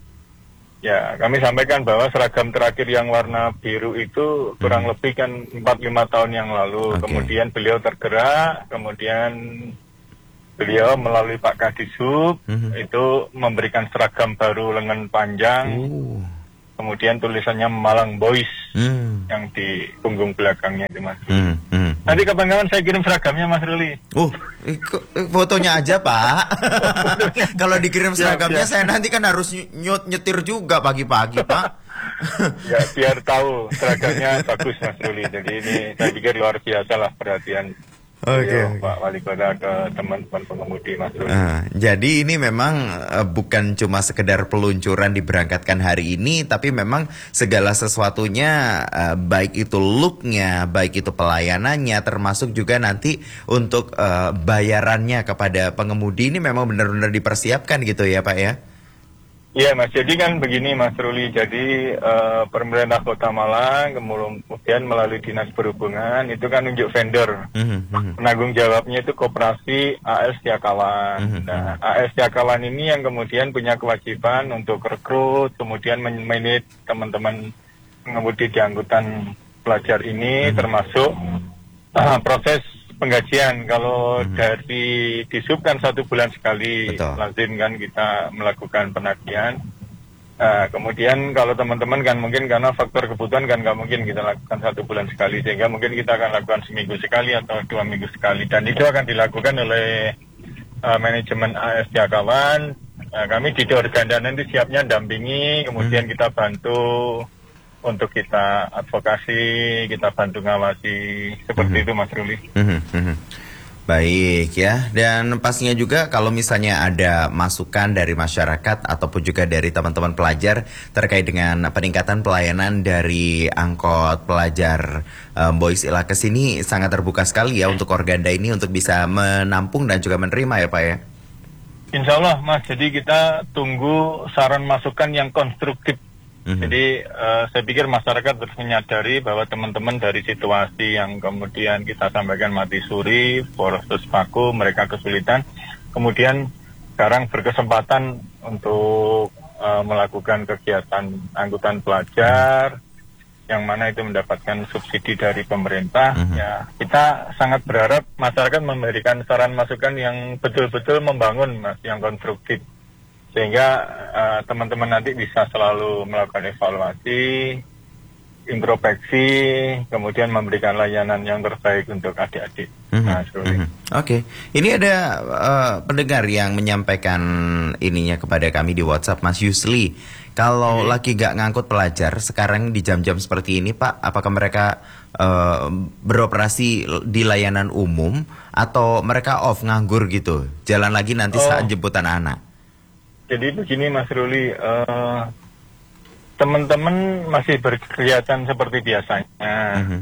Ya kami sampaikan bahwa seragam terakhir yang warna biru itu kurang hmm. lebih kan empat lima tahun yang lalu. Okay. Kemudian beliau tergerak, kemudian beliau melalui Pak Kadishub mm-hmm. itu memberikan seragam baru lengan panjang, uh. kemudian tulisannya Malang Boys mm. yang di punggung belakangnya itu Mas. Mm. Mm. Nanti kapan-kapan saya kirim seragamnya Mas Ruli. Uh, fotonya aja Pak. Kalau dikirim seragamnya ya, saya nanti kan harus nyut nyetir juga pagi-pagi Pak. Ya biar tahu seragamnya bagus Mas Ruli. Jadi ini saya pikir luar biasa lah perhatian Oke. beliau, Pak Wali Kota ke teman-teman pengemudi Mas Ruli. Uh, jadi ini memang uh, bukan cuma sekedar peluncuran diberangkatkan hari ini, tapi memang segala sesuatunya, uh, baik itu looknya, baik itu pelayanannya, termasuk juga nanti untuk uh, bayarannya kepada pengemudi ini memang benar-benar dipersiapkan gitu ya Pak ya? Iya Mas, jadi kan begini Mas Ruli, jadi uh, pemerintah Kota Malang kemudian melalui Dinas Perhubungan itu kan nunjuk vendor, mm-hmm. penanggung jawabnya itu Koperasi A L Setiakawan. Mm-hmm. Nah, A L Setiakawan ini yang kemudian punya kewajiban untuk rekrut, kemudian men-manage teman-teman pengemudi di angkutan pelajar ini, mm-hmm. termasuk uh, proses penggajian. Kalau hmm. dari disub kan satu bulan sekali. Betul. Lazim kan kita melakukan penagihan. Uh, kemudian kalau teman-teman kan mungkin karena faktor kebutuhan kan nggak mungkin kita lakukan satu bulan sekali, sehingga mungkin kita akan lakukan seminggu sekali atau dua minggu sekali, dan itu akan dilakukan oleh uh, manajemen A S Setiakawan. Uh, kami di Organda nanti siapnya dampingi, kemudian hmm. kita bantu untuk kita advokasi, kita bantu ngawasi, seperti mm-hmm. itu Mas Ruli. Mm-hmm. Baik ya, dan pastinya juga kalau misalnya ada masukan dari masyarakat ataupun juga dari teman-teman pelajar terkait dengan peningkatan pelayanan dari angkot pelajar um, Boys Ilakes ini sangat terbuka sekali ya untuk Organda ini untuk bisa menampung dan juga menerima ya Pak ya? Insya Allah Mas, jadi kita tunggu saran masukan yang konstruktif. Mm-hmm. Jadi uh, saya pikir masyarakat harus menyadari bahwa teman-teman dari situasi yang kemudian kita sampaikan mati suri, poros paku, mereka kesulitan, kemudian sekarang berkesempatan untuk uh, melakukan kegiatan angkutan pelajar, mm-hmm. yang mana itu mendapatkan subsidi dari pemerintah. Mm-hmm. Ya, kita sangat berharap masyarakat memberikan saran masukan yang betul-betul membangun, Mas, yang konstruktif. Sehingga uh, teman-teman nanti bisa selalu melakukan evaluasi, introspeksi, kemudian memberikan layanan yang terbaik untuk adik-adik. Mm-hmm. Nah, mm-hmm. Oke, okay. Ini ada uh, pendengar yang menyampaikan ininya kepada kami di WhatsApp, Mas Yusli. Kalau mm-hmm. lagi gak ngangkut pelajar sekarang di jam-jam seperti ini, Pak, apakah mereka uh, beroperasi di layanan umum atau mereka off nganggur gitu? Jalan lagi nanti oh. saat jemputan anak. Jadi begini Mas Ruli, uh, teman-teman masih berkegiatan seperti biasanya. Mm-hmm.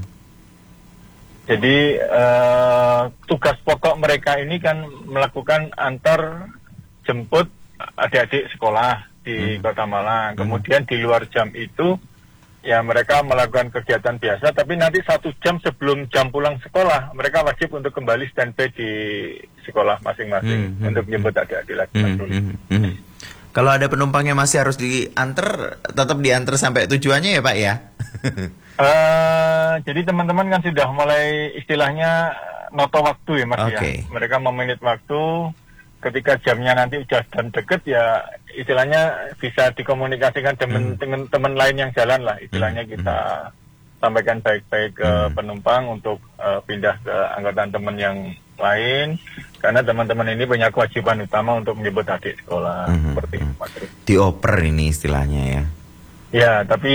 Jadi uh, tugas pokok mereka ini kan melakukan antar jemput adik-adik sekolah di mm-hmm. Kota Malang. Kemudian di luar jam itu ya mereka melakukan kegiatan biasa, tapi nanti satu jam sebelum jam pulang sekolah mereka wajib untuk kembali standby di sekolah masing-masing mm-hmm. untuk menjemput adik-adik lagi. Mm-hmm. Mm-hmm. Kalau ada penumpang yang masih harus diantar, tetap diantar sampai tujuannya ya Pak ya? uh, jadi teman-teman kan sudah mulai istilahnya noto waktu ya Mas okay. ya. Mereka meminit waktu, ketika jamnya nanti udah dan deket ya istilahnya bisa dikomunikasikan dengan hmm. teman lain yang jalan lah. Istilahnya hmm. kita hmm. sampaikan baik-baik ke hmm. penumpang untuk uh, pindah ke angkutan teman yang lain, karena teman-teman ini punya kewajiban utama untuk menjemput adik sekolah. Mm-hmm. Seperti itu, Mas. Dioper ini istilahnya ya. Ya, tapi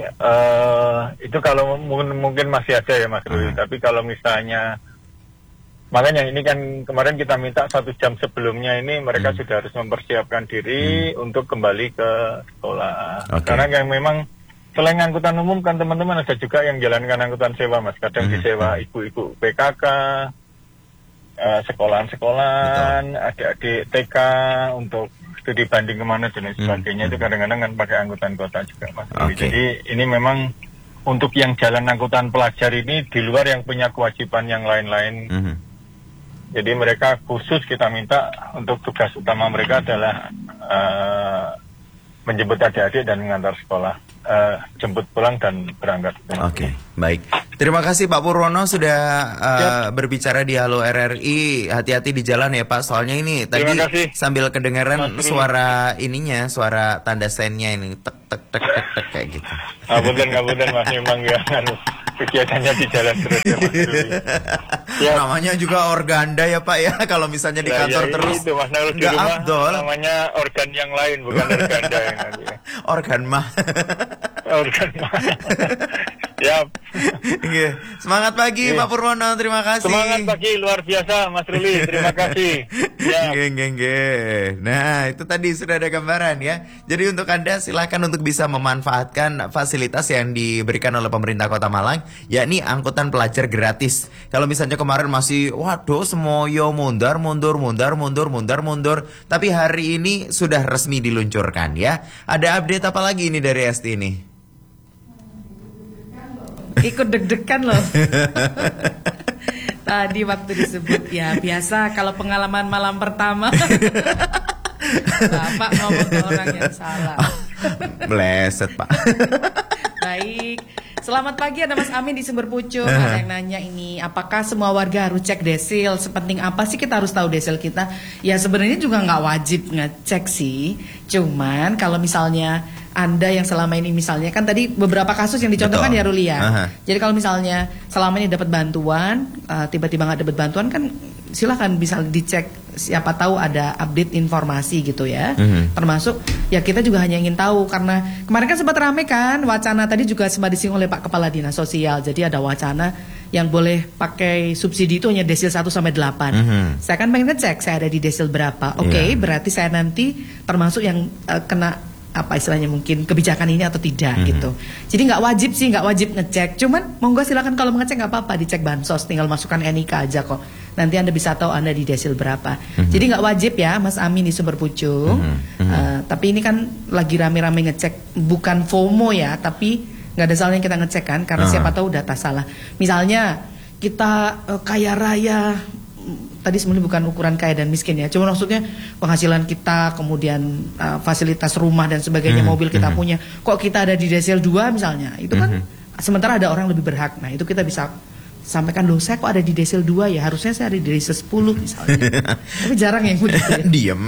uh, itu kalau mungkin, mungkin masih ada ya Mas Ruli. Mm-hmm. Tapi kalau misalnya, makanya ini kan kemarin kita minta satu jam sebelumnya ini mereka mm-hmm. sudah harus mempersiapkan diri mm-hmm. untuk kembali ke sekolah. Okay. Karena yang memang selain angkutan umum kan teman-teman ada juga yang jalankan angkutan sewa Mas. Kadang mm-hmm. disewa ibu-ibu P K K, Uh, sekolahan-sekolahan, adik-adik T K untuk studi banding kemana dan sebagainya. Hmm. Itu kadang-kadang kan pakai angkutan kota juga Mas. Okay. Jadi ini memang untuk yang jalan angkutan pelajar ini di luar yang punya kewajiban yang lain-lain. Hmm. Jadi mereka khusus kita minta untuk tugas utama mereka adalah uh, menjemput adik-adik dan mengantar sekolah, uh, jemput pulang dan berangkat. Oke, okay, baik. Terima kasih Pak Purwono sudah uh, berbicara di Halo R R I. Hati-hati di jalan ya Pak. Soalnya ini tadi sambil kedengaran Mas, suara ininya, suara tanda sennya ini tek tek tek tek, tek kayak gitu. Ngapunten ngapunten Mas, memang ya kegiatannya di jalan terus ya Mas. Ya. Namanya juga Organda ya Pak ya. Kalau misalnya di kantor ya, terus itu, Mas, di rumah, namanya organ yang lain bukan Organda yang nanti. Organ mah. Organ mah. Siap. Oke. Semangat pagi Pak Purwono, terima kasih. Semangat pagi luar biasa Mas Ruli, terima kasih. Siap. Geng, geng, geng. Nah, itu tadi sudah ada gambaran ya. Jadi untuk Anda silakan untuk bisa memanfaatkan fasilitas yang diberikan oleh pemerintah Kota Malang, yakni angkutan pelajar gratis. Kalau misalnya kemarin masih, waduh, semoyo mundur, mundur, mundur, mundur, mundur, mundur. Tapi hari ini sudah resmi diluncurkan ya. Ada update apa lagi ini dari Esti ini? Ikut deg-degan loh. Tadi waktu disebut ya biasa kalau pengalaman malam pertama. Bapak ngomong ke orang yang salah. Bleset Pak. Baik. Selamat pagi, ada Mas Amin di Sumber Pucung. Ada yang nanya ini, apakah semua warga harus cek desil? Sepenting apa sih kita harus tahu desil kita? Ya sebenarnya juga nggak wajib ngecek sih. Cuman kalau misalnya Anda yang selama ini misalnya kan tadi beberapa kasus yang dicontohkan Betul. ya Ruli ya. Aha. Jadi kalau misalnya selama ini dapat bantuan, uh, tiba-tiba nggak dapat bantuan kan silakan bisa dicek, siapa tahu ada update informasi gitu ya. Mm-hmm. Termasuk ya kita juga hanya ingin tahu karena kemarin kan sempat rame kan wacana tadi juga sempat disinggung oleh Pak Kepala Dinas Sosial. Jadi ada wacana yang boleh pakai subsidi itu hanya desil satu sampai delapan. Mm-hmm. Saya kan pengen ngecek saya ada di desil berapa. Oke, okay, Yeah. berarti saya nanti termasuk yang uh, kena apa istilahnya mungkin kebijakan ini atau tidak Mm-hmm. gitu. Jadi nggak wajib sih, nggak wajib ngecek. Cuman monggo silakan kalau mengecek nggak apa-apa, dicek bansos, tinggal masukkan N I K aja kok. Nanti Anda bisa tahu Anda di desil berapa. Mm-hmm. Jadi nggak wajib ya, Mas Amin di Sumber Pucung. Mm-hmm. Uh, tapi ini kan lagi rame-rame ngecek, bukan FOMO ya, tapi nggak ada salahnya kita ngecek kan, karena Uh-huh. siapa tahu data salah. Misalnya kita uh, kaya raya. Tadi sebenarnya bukan ukuran kaya dan miskin ya, cuma maksudnya penghasilan kita, kemudian uh, fasilitas rumah dan sebagainya, Mm-hmm. mobil kita Mm-hmm. punya, kok kita ada di desil dua misalnya, itu kan Mm-hmm. sementara ada orang lebih berhak. Nah itu kita bisa sampaikan, loh saya kok ada di desil dua ya, harusnya saya ada di desil sepuluh misalnya. Tapi jarang yang begitu ya. Diem.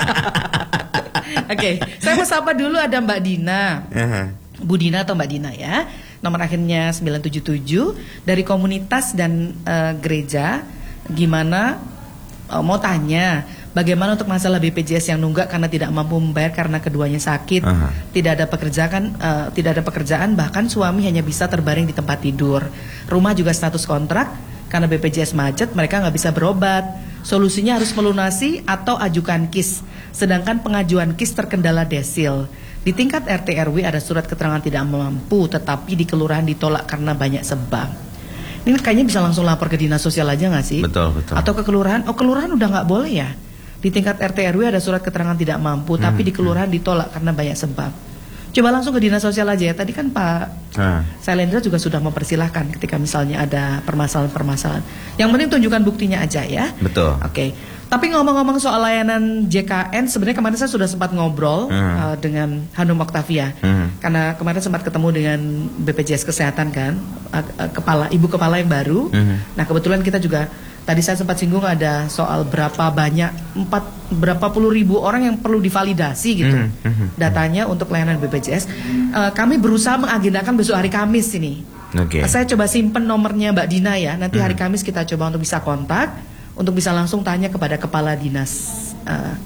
Oke, saya mau sapa dulu ada Mbak Dina. Aha. Bu Dina atau Mbak Dina ya. Nomor akhirnya sembilan tujuh tujuh dari komunitas dan uh, gereja. Gimana uh, mau tanya bagaimana untuk masalah B P J S yang nunggak karena tidak mampu membayar karena keduanya sakit, Aha. tidak ada pekerjaan, uh, tidak ada pekerjaan, bahkan suami hanya bisa terbaring di tempat tidur. Rumah juga status kontrak karena B P J S macet, mereka nggak bisa berobat. Solusinya harus melunasi atau ajukan K I S. Sedangkan pengajuan K I S terkendala desil. Di tingkat R T R W ada surat keterangan tidak mampu, tetapi di kelurahan ditolak karena banyak sebab. Ini kayaknya bisa langsung lapor ke dinas sosial aja nggak sih? Betul, betul. Atau ke kelurahan? Oh kelurahan udah nggak boleh ya? Di tingkat R T R W ada surat keterangan tidak mampu, Hmm, tapi di kelurahan ditolak karena banyak sebab. Coba langsung ke dinas sosial aja ya. Tadi kan Pak Ah. Sailendra juga sudah mempersilahkan ketika misalnya ada permasalahan-permasalahan. Yang penting tunjukkan buktinya aja ya. Betul. Oke. Tapi ngomong-ngomong soal layanan J K N, sebenarnya kemarin saya sudah sempat ngobrol Hmm. uh, dengan Hanum Octavia. Hmm. Karena kemarin sempat ketemu dengan B P J S Kesehatan kan, uh, uh, kepala ibu kepala yang baru. Hmm. Nah, kebetulan kita juga tadi saya sempat singgung ada soal berapa banyak empat berapa puluh ribu orang yang perlu divalidasi gitu. Hmm. Hmm. Datanya untuk layanan B P J S. Uh, kami berusaha mengagendakan besok hari Kamis ini. Oke. Saya coba simpen nomornya Mbak Dina ya. Nanti hari Kamis kita coba untuk bisa kontak, untuk bisa langsung tanya kepada kepala dinas. Uh,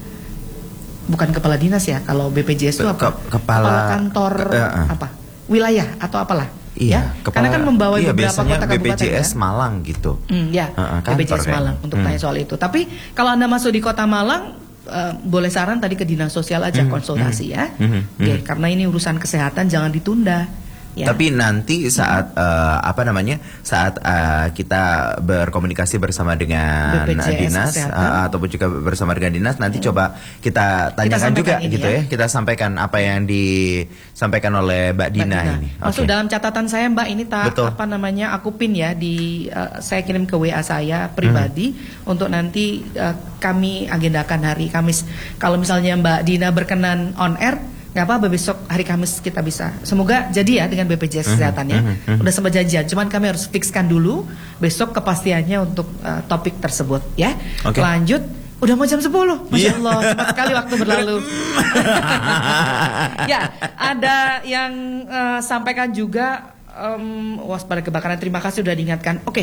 bukan kepala dinas ya. Kalau B P J S itu apa? Ke- kepala- kantor ke- eh, eh. apa? Wilayah atau apalah? Iya, ya? Karena kan membawa iya, beberapa biasanya kota B P kabupaten J S kan? Malang gitu. Hmm, ya, Uh, uh, B P J S kantor Malang kayaknya. untuk Hmm. tanya soal itu. Tapi kalau Anda masuk di Kota Malang, uh, boleh saran tadi ke dinas sosial aja Hmm, konsultasi hmm, ya. hmm, Oke, hmm. karena ini urusan kesehatan jangan ditunda. Ya. Tapi nanti saat eh, apa namanya saat eh, kita berkomunikasi bersama dengan B P J S dinas Kesehatan. eh, ataupun juga bersama dengan dinas nanti coba kita tanyakan juga sampaikan ini gitu ya. ya. Kita sampaikan apa yang disampaikan oleh Mbak Dina, Mbak Dina. ini. Masuk Oke. dalam catatan saya Mbak ini tak Betul. apa namanya aku pin ya di uh, saya kirim ke W A saya pribadi Hmm. untuk nanti uh, kami agendakan hari Kamis. Kalau misalnya Mbak Dina berkenan on air, nggak apa-apa besok hari Kamis kita bisa. Semoga jadi ya dengan B P J S Mhm, Kesehatan ya. mhm, mhm. Udah sempat janjian, cuman kami harus fixkan dulu besok kepastiannya untuk uh, topik tersebut ya. Oke. Lanjut. Udah mau jam sepuluh, Masya Iya. Allah, cepat sekali waktu berlalu. Ya, ada yang uh, sampaikan juga um, waspada kebakaran. Terima kasih sudah diingatkan. Oke,